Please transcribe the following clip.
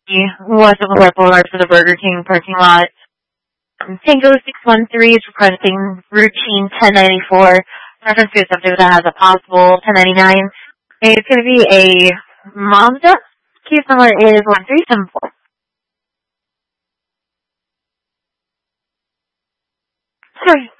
What's up, Purple Heart for the Burger King parking lot? Tango 613 is requesting routine 1094. Reference to a subject that has a possible 1099. It's going to be a Mazda. Case number is 1374. Sorry.